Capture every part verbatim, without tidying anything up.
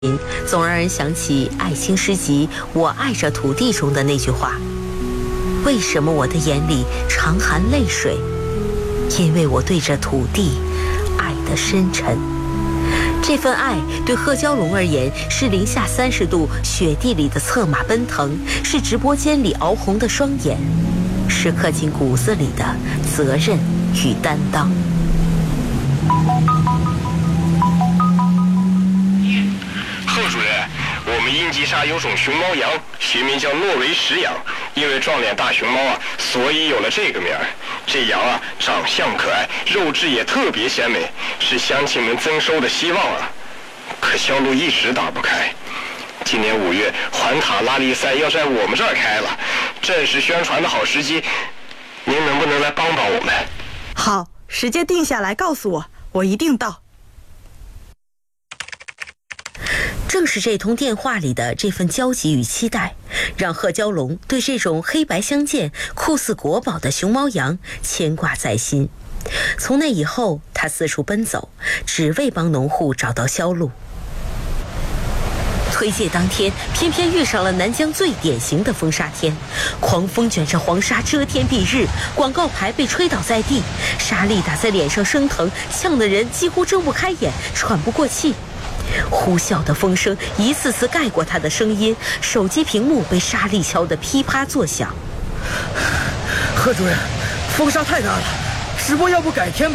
总让人想起爱情诗集《我爱着土地》中的那句话：为什么我的眼里常含泪水？因为我对这土地爱得深沉。这份爱对贺娇龙而言是零下三十度雪地里的策马奔腾，是直播间里熬红的双眼，是刻进骨子里的责任与担当。 贺主任，我们英吉沙有种熊猫羊，学名叫诺维什羊，因为撞脸大熊猫啊，所以有了这个名儿。这羊啊，长相可爱，肉质也特别鲜美，是乡亲们增收的希望啊。可销路一直打不开。今年五月，环塔拉力赛要在我们这儿开了，正是宣传的好时机。您能不能来帮帮我们？ 好，时间定下来告诉我，我一定到。 正是这通电话里的这份焦急与期待，让贺娇龙对这种黑白相间、酷似国宝的熊猫羊牵挂在心。从那以后，他四处奔走，只为帮农户找到销路。推介当天，偏偏遇上了南疆最典型的风沙天，狂风卷着黄沙遮天蔽日，广告牌被吹倒在地，沙粒打在脸上生疼，呛得人几乎睁不开眼，喘不过气。呼啸的风声一次次盖过他的声音，手机屏幕被沙粒敲得噼啪作响。 贺主任，风沙太大了，直播要不改天吧？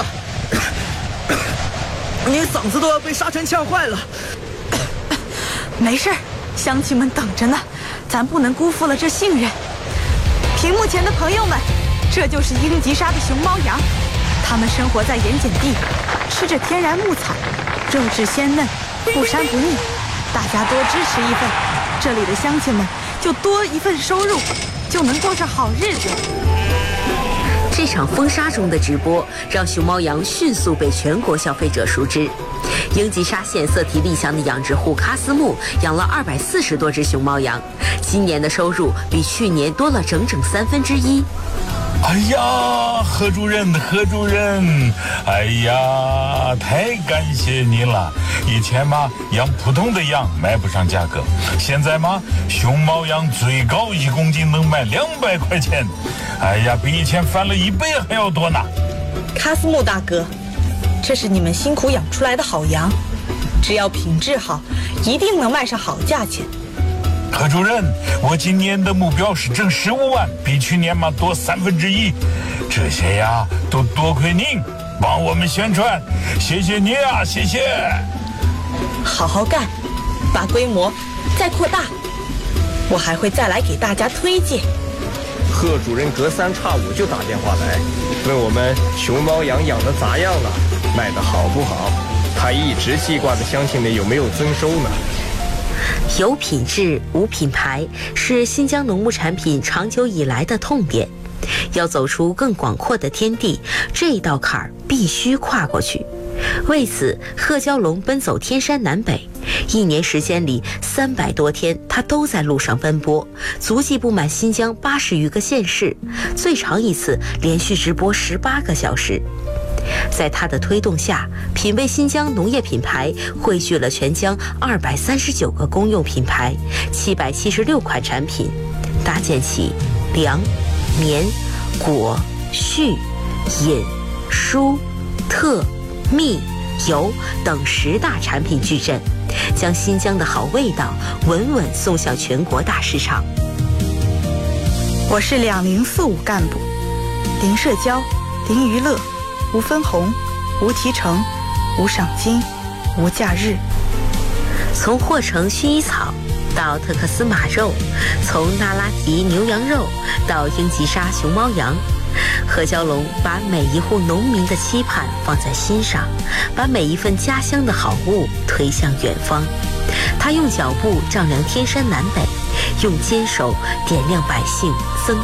您嗓子都要被沙尘呛坏了。 没事，乡亲们等着呢，咱不能辜负了这信任。屏幕前的朋友们，这就是英吉沙的熊猫羊，它们生活在盐碱地，吃着天然牧草，肉质鲜嫩，不膻不腻。大家多支持一份，这里的乡亲们就多一份收入，就能过上好日子。 这场风沙中的直播让熊猫羊迅速被全国消费者熟知。英吉沙县色体丽祥的养殖户卡斯木养了二百四十多只熊猫羊，今年的收入比去年多了整整三分之一。 哎呀，何主任，何主任，哎呀，太感谢你了！以前嘛，养普通的羊卖不上价格，现在嘛，熊猫羊最高一公斤能卖两百块钱，哎呀，比以前翻了一倍还要多呢。 卡斯木大哥，这是你们辛苦养出来的好羊，只要品质好，一定能卖上好价钱。 何主任，我今年的目标是挣十五万，比去年嘛多三分之一。这些呀，都多亏您帮我们宣传，谢谢你啊，谢谢。 好好干，把规模再扩大，我还会再来给大家推荐。 贺主任隔三差五就打电话来，问我们熊猫羊养的咋样了，卖的好不好。他一直记挂着乡亲们有没有增收呢。 有品质无品牌是新疆农牧产品长久以来的痛点，要走出更广阔的天地，这道坎儿必须跨过去。为此，贺娇龙奔走天山南北，一年时间里三百多天，他都在路上奔波，足迹布满新疆八十余个县市，最长一次连续直播十八个小时。在他的推动下，品味新疆农业品牌汇聚了全疆二百三十九个公用品牌，七百七十六款产品，搭建起粮、棉、果、畜、饮、蔬、特、蜜、油等十大产品矩阵，将新疆的好味道稳稳送向全国大市场。 我是两零四五干部，零社交，零娱乐，无分红，无提成，无赏金，无假日。 从霍城薰衣草到特克斯马肉，从那拉提牛羊肉到英吉沙熊猫羊，贺娇龙把每一户农民的期盼放在心上，把每一份家乡的好物推向远方。他用脚步丈量天山南北，用坚守点亮百姓增